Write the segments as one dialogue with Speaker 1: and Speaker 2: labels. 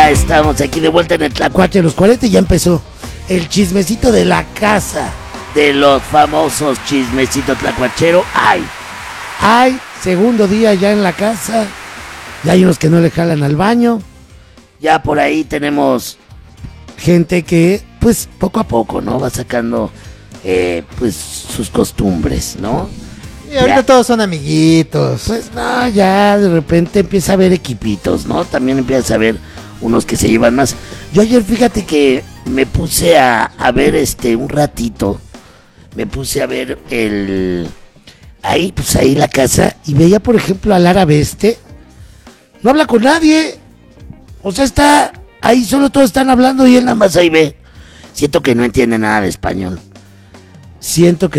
Speaker 1: Ya estamos aquí de vuelta en el Tlacuache de los 40 y ya empezó el chismecito de la casa de los famosos chismecito tlacuachero. ¡Ay! Segundo día ya en la casa. Ya hay unos que no le jalan al baño. Ya por ahí tenemos gente que, pues, poco a poco, ¿no? Va sacando, pues, sus costumbres, ¿no?
Speaker 2: Y ahorita todos son amiguitos.
Speaker 1: Pues no, ya de repente empieza a haber equipitos, ¿no? También empieza a haber unos que se llevan más. Yo ayer, fíjate que me puse a ver un ratito. Me puse a ver ahí la casa. Y veía, por ejemplo, al árabe no habla con nadie. O sea, está ahí, solo todos están hablando y él nada más ahí ve. Siento que no entiende nada de español. Siento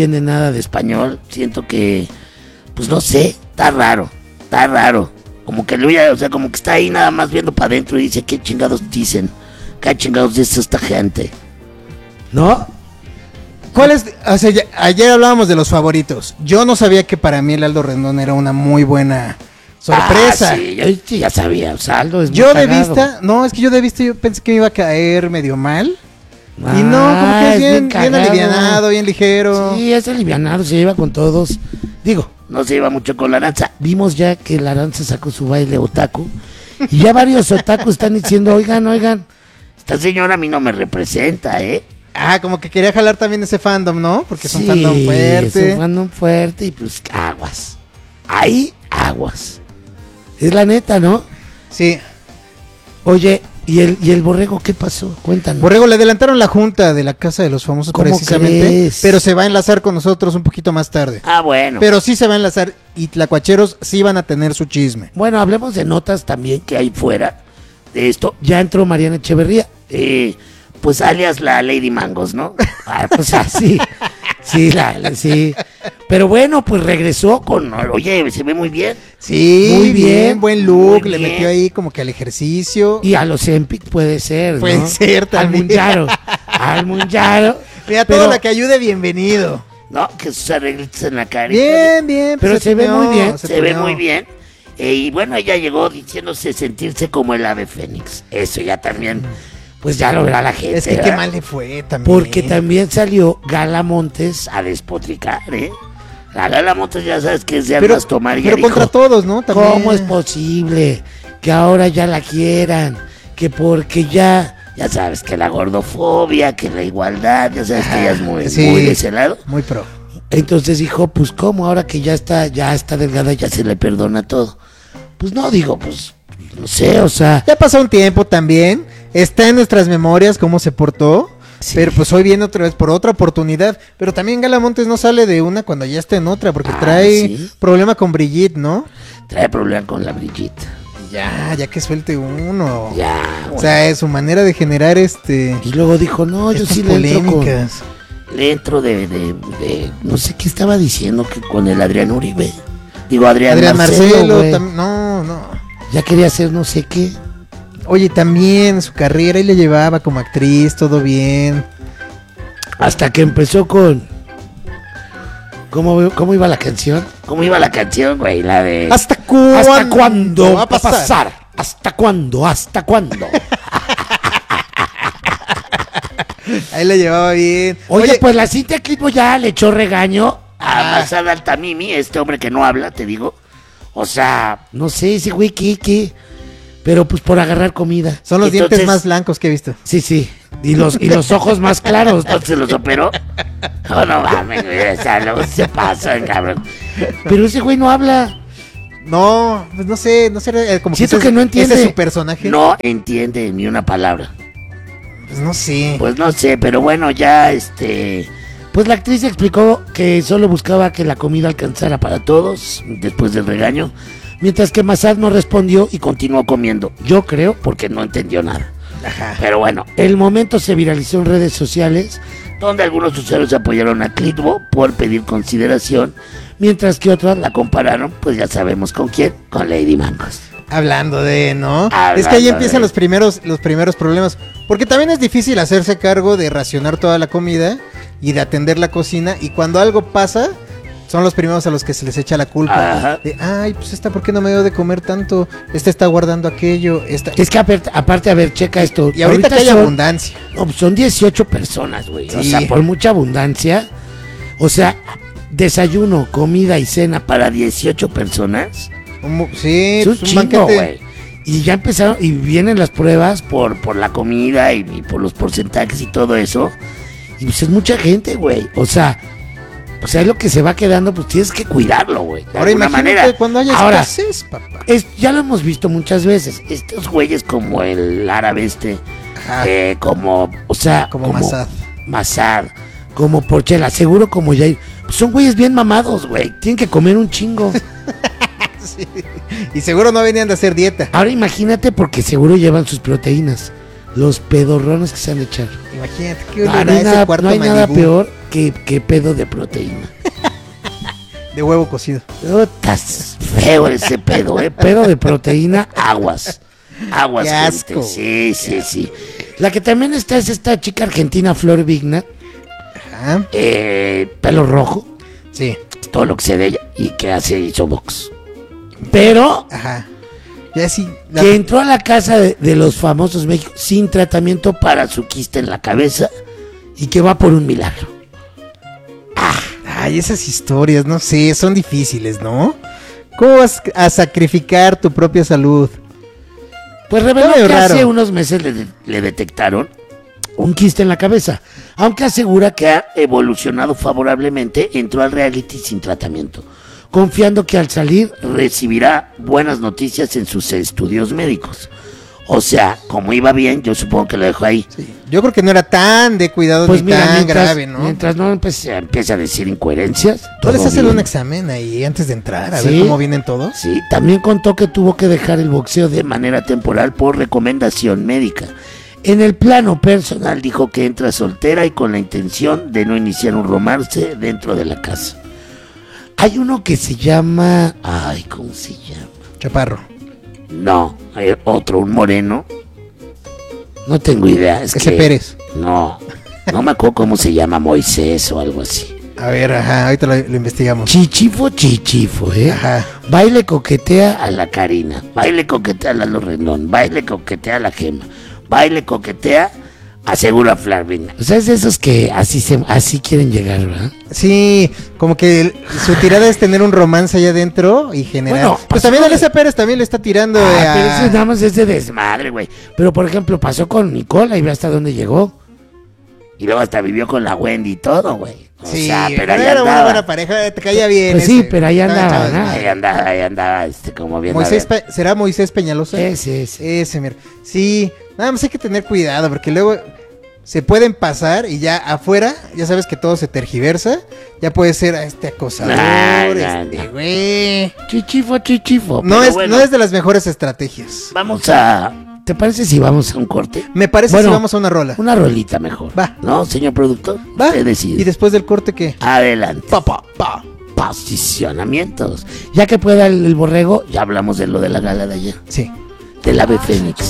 Speaker 1: que, pues no sé, está raro. Como que como que está ahí nada más viendo para adentro y dice, ¿qué chingados dicen? ¿Qué chingados dice esta gente? ¿No?
Speaker 2: ¿Cuál es? O sea, ayer hablábamos de los favoritos. Yo no sabía que para mí el Aldo Rendón era una muy buena sorpresa.
Speaker 1: Sí, yo ya sabía, o sea, Aldo es muy
Speaker 2: yo
Speaker 1: cagado.
Speaker 2: de vista yo pensé que me iba a caer medio mal. Y no, como que es bien alivianado, bien ligero.
Speaker 1: Sí, es alivianado, se lleva con todos. Digo, no se lleva mucho con la Aranza. Vimos ya que la Aranza sacó su baile otaku. Y ya varios otaku están diciendo, oigan, esta señora a mí no me representa, ¿eh?
Speaker 2: Como que quería jalar también ese fandom, ¿no? Porque es un
Speaker 1: Sí,
Speaker 2: fandom fuerte.
Speaker 1: es un fandom fuerte y pues aguas. Ahí, aguas. Es la neta, ¿no?
Speaker 2: Sí.
Speaker 1: Oye, ¿y el Borrego qué pasó? Cuéntanos.
Speaker 2: Borrego, le adelantaron la junta de la Casa de los Famosos precisamente,
Speaker 1: crees?
Speaker 2: pero se va a enlazar con nosotros un poquito más tarde.
Speaker 1: Bueno.
Speaker 2: Pero sí se va a enlazar y tlacuacheros sí van a tener su chisme.
Speaker 1: Bueno, hablemos de notas también que hay fuera de esto. Ya entró Mariana Echeverría, pues alias la Lady Mangos, ¿no? Pues así. Sí. Pero bueno, pues regresó oye, se ve muy bien.
Speaker 2: Sí,
Speaker 1: muy bien,
Speaker 2: buen look,
Speaker 1: muy
Speaker 2: le
Speaker 1: bien.
Speaker 2: metió ahí como que al ejercicio.
Speaker 1: Y a los Empic puede ser,
Speaker 2: Puede
Speaker 1: ¿no?
Speaker 2: ser también.
Speaker 1: Al Munjaro.
Speaker 2: Mira, todo lo que ayude, bienvenido.
Speaker 1: No, que sus arreglitos en la cara.
Speaker 2: Bien.
Speaker 1: Pero
Speaker 2: pues
Speaker 1: se ve muy bien,
Speaker 2: se
Speaker 1: ve
Speaker 2: tuneó.
Speaker 1: muy bien. Y bueno, ella llegó diciéndose sentirse como el ave fénix. Eso ya también, pues ya lo verá la gente.
Speaker 2: Es que qué
Speaker 1: ¿verdad?
Speaker 2: mal le fue también.
Speaker 1: Porque también salió Gala Montes a despotricar, ¿eh? La Gala Montes ya sabes que es de armas tomar.
Speaker 2: Pero contra todos, ¿no? También.
Speaker 1: ¿Cómo es posible que ahora ya la quieran? Que porque ya sabes que la gordofobia, que la igualdad, ya sabes que ella es muy de ese lado.
Speaker 2: Muy pro.
Speaker 1: Entonces dijo, pues cómo, ahora que ya está delgada, ya se le perdona todo. Pues no, digo, pues, no sé, o sea.
Speaker 2: Ya pasó un tiempo también, está en nuestras memorias cómo se portó,
Speaker 1: Sí.
Speaker 2: pero pues hoy viene otra vez por otra oportunidad. Pero también Gala Montes no sale de una cuando ya está en otra, porque trae
Speaker 1: ¿sí?
Speaker 2: problema con Brigitte, ¿no?
Speaker 1: Trae problema con la Brigitte.
Speaker 2: Ya que suelte uno.
Speaker 1: Ya,
Speaker 2: O sea, es su manera de generar
Speaker 1: Y luego dijo, no, yo sí
Speaker 2: polémicas.
Speaker 1: le entro de no sé qué estaba diciendo, que con el Adrián Uribe. Digo, Adrián Marcelo
Speaker 2: no.
Speaker 1: Ya quería hacer no sé qué.
Speaker 2: Oye, también su carrera y le llevaba como actriz, todo bien.
Speaker 1: Hasta que empezó con... ¿Cómo iba la canción? ¿Cómo iba la canción, güey? La de...
Speaker 2: ¿Hasta
Speaker 1: cuándo va a pasar? ¿Hasta cuándo?
Speaker 2: Ahí le llevaba bien.
Speaker 1: Oye, pues la Cintia Clitbo ya le echó regaño a Masada Altamimi, este hombre que no habla, te digo. O sea, no sé, ese güey, ¿qué? Pero pues por agarrar comida.
Speaker 2: Son los
Speaker 1: Entonces,
Speaker 2: dientes más blancos que he visto.
Speaker 1: Sí. Y los ojos más claros. ¿No se los operó? No mames, güey, o sea, luego se pasa, cabrón. Pero ese güey no habla.
Speaker 2: No, pues no sé, como
Speaker 1: Siento
Speaker 2: que
Speaker 1: que no entiende.
Speaker 2: ese es su personaje.
Speaker 1: No entiende ni una palabra.
Speaker 2: Pues no sé.
Speaker 1: Pues no sé, pero bueno, ya pues la actriz explicó que solo buscaba que la comida alcanzara para todos después del regaño, mientras que Massad no respondió y continuó comiendo. Yo creo porque no entendió nada.
Speaker 2: Ajá.
Speaker 1: Pero bueno, el momento se viralizó en redes sociales, donde algunos usuarios apoyaron a Clitbo por pedir consideración, mientras que otros la compararon, pues ya sabemos con quién, con Lady Mangos.
Speaker 2: Hablando de, ¿no?
Speaker 1: Hablando
Speaker 2: es que ahí empiezan
Speaker 1: de...
Speaker 2: los primeros problemas. Porque también es difícil hacerse cargo de racionar toda la comida y de atender la cocina. Y cuando algo pasa, son los primeros a los que se les echa la culpa.
Speaker 1: Ajá.
Speaker 2: De, ay, pues esta, ¿por qué no me dio de comer tanto? Esta está guardando aquello. Esta...
Speaker 1: Es que aparte, a ver, checa esto.
Speaker 2: Y ahorita que hay
Speaker 1: son,
Speaker 2: abundancia.
Speaker 1: no, pues son 18 personas, güey.
Speaker 2: Sí.
Speaker 1: O sea, por mucha abundancia. O sea, desayuno, comida y cena para 18 personas.
Speaker 2: Sí,
Speaker 1: Es un
Speaker 2: pues
Speaker 1: chingo,
Speaker 2: banquete.
Speaker 1: güey. Y ya empezaron, y vienen las pruebas por la comida y por los porcentajes y todo eso. Y pues es mucha gente, güey. O sea, es lo que se va quedando, pues tienes que cuidarlo, güey. De
Speaker 2: Ahora
Speaker 1: alguna
Speaker 2: imagínate
Speaker 1: manera.
Speaker 2: cuando haya
Speaker 1: Ahora,
Speaker 2: escasez, papá.
Speaker 1: ya lo hemos visto muchas veces. Estos güeyes como el árabe
Speaker 2: Ajá.
Speaker 1: como, o sea,
Speaker 2: Como Massad.
Speaker 1: Massad, como Porchela, seguro como Jair. Pues son güeyes bien mamados, güey. Tienen que comer un chingo.
Speaker 2: Sí. Y seguro no venían de hacer dieta.
Speaker 1: Ahora imagínate porque seguro llevan sus proteínas. Los pedorrones que se han de echar.
Speaker 2: Imagínate qué
Speaker 1: No,
Speaker 2: olor
Speaker 1: no
Speaker 2: a
Speaker 1: hay
Speaker 2: ese
Speaker 1: nada,
Speaker 2: cuarto
Speaker 1: no hay nada
Speaker 2: Malibú
Speaker 1: peor que pedo de proteína.
Speaker 2: de huevo cocido.
Speaker 1: No, estás feo ese pedo, pedo de proteína, aguas. Aguas,
Speaker 2: Qué
Speaker 1: gente.
Speaker 2: asco,
Speaker 1: Sí. La que también está es esta chica argentina, Flor Vigna.
Speaker 2: Ajá.
Speaker 1: Pelo rojo,
Speaker 2: Sí.
Speaker 1: todo lo que sé de ella, y que hizo box. Pero
Speaker 2: Ajá. Ya sí.
Speaker 1: que entró a la casa de los famosos México sin tratamiento para su quiste en la cabeza y que va por un milagro.
Speaker 2: Ay, esas historias, no sé, son difíciles, ¿no? ¿Cómo vas a sacrificar tu propia salud?
Speaker 1: Pues reveló
Speaker 2: Está
Speaker 1: que
Speaker 2: medio
Speaker 1: hace
Speaker 2: raro.
Speaker 1: unos meses le detectaron un quiste en la cabeza, aunque asegura que ha evolucionado favorablemente, entró al reality sin tratamiento, confiando que al salir recibirá buenas noticias en sus estudios médicos. O sea, como iba bien, yo supongo que lo dejó ahí.
Speaker 2: Sí. Yo creo que no era tan de cuidado
Speaker 1: Pues
Speaker 2: ni
Speaker 1: mira,
Speaker 2: tan grave, ¿no?
Speaker 1: mientras no empiece a decir incoherencias,
Speaker 2: ¿No
Speaker 1: todo
Speaker 2: les hacen
Speaker 1: bien.
Speaker 2: un examen ahí antes de entrar? A
Speaker 1: Sí.
Speaker 2: ver cómo vienen todos.
Speaker 1: Sí, también contó que tuvo que dejar el boxeo de manera temporal por recomendación médica. En el plano personal dijo que entra soltera y con la intención de no iniciar un romance dentro de la casa. Hay uno que se llama... Ay, ¿cómo se llama?
Speaker 2: Chaparro.
Speaker 1: No, hay otro, un moreno. No tengo idea. Es
Speaker 2: Ese
Speaker 1: que...
Speaker 2: Pérez.
Speaker 1: No me acuerdo cómo se llama, Moisés o algo así.
Speaker 2: A ver, ajá, ahorita lo investigamos.
Speaker 1: Chichifo,
Speaker 2: Ajá.
Speaker 1: Baile coquetea a la Karina, baile coquetea a Lalo Rendón, baile coquetea a la Gema, baile coquetea a Seguro a Flavina. O sea, es de esos que así quieren llegar, ¿verdad?
Speaker 2: Sí, como que su tirada es tener un romance allá adentro y generar.
Speaker 1: Bueno,
Speaker 2: pues
Speaker 1: pasó
Speaker 2: también
Speaker 1: con-
Speaker 2: Alessia Pérez también le está tirando
Speaker 1: Pero eso nada más es de desmadre, güey. Pero por ejemplo, pasó con Nicola y ve hasta dónde llegó. Y luego hasta vivió con la Wendy y todo, güey. O
Speaker 2: Sí,
Speaker 1: sea, pero
Speaker 2: pero
Speaker 1: ahí
Speaker 2: era una
Speaker 1: andaba.
Speaker 2: buena pareja, te caía bien.
Speaker 1: Pues sí,
Speaker 2: ese.
Speaker 1: pero ahí
Speaker 2: Estaban
Speaker 1: andaba,
Speaker 2: chavos,
Speaker 1: ¿no? Ahí andaba, como bien.
Speaker 2: ¿Será Moisés Peñalosa?
Speaker 1: Ese.
Speaker 2: Ese, mira. Sí, nada más hay que tener cuidado porque luego se pueden pasar y ya afuera, ya sabes que todo se tergiversa. Ya puede ser a este acosador,
Speaker 1: No.
Speaker 2: güey.
Speaker 1: Chichifo.
Speaker 2: No
Speaker 1: pero
Speaker 2: es,
Speaker 1: bueno,
Speaker 2: no es de las mejores estrategias.
Speaker 1: Vamos a... ¿Te parece si vamos a un corte?
Speaker 2: Me parece
Speaker 1: Bueno,
Speaker 2: si vamos a una rola.
Speaker 1: Una rolita mejor.
Speaker 2: Va.
Speaker 1: ¿No, señor productor?
Speaker 2: Va.
Speaker 1: Usted decide.
Speaker 2: Y después del corte, ¿qué?
Speaker 1: Adelante. Posicionamientos. Ya que pueda el borrego, ya hablamos de lo de la gala de ayer.
Speaker 2: Sí.
Speaker 1: Del ave fénix.